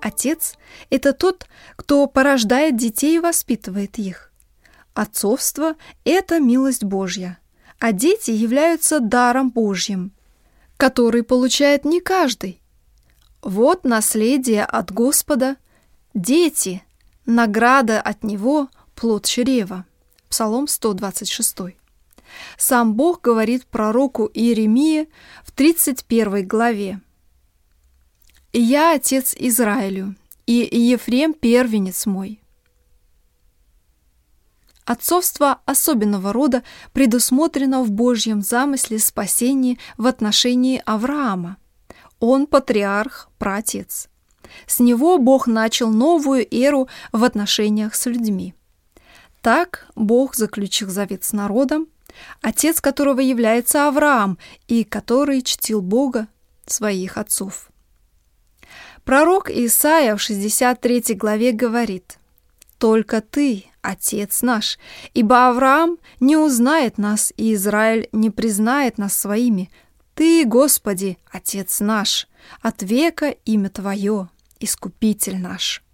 Отец – это тот, кто порождает детей и воспитывает их. Отцовство – это милость Божья, а дети являются даром Божьим, который получает не каждый. Вот наследие от Господа, дети, награда от Него, плод чрева. Псалом 126. Сам Бог говорит пророку Иеремии в 31 главе. «Я отец Израилю, и Ефрем первенец мой». Отцовство особенного рода предусмотрено в Божьем замысле спасения в отношении Авраама. Он патриарх, праотец. С него Бог начал новую эру в отношениях с людьми. Так Бог заключил завет с народом, отец которого является Авраам и который чтил Бога, своих отцов. Пророк Исаия в 63 главе говорит: «Только Ты, Отец наш, ибо Авраам не узнает нас, и Израиль не признает нас своими. Ты, Господи, Отец наш, от века имя Твое, Искупитель наш».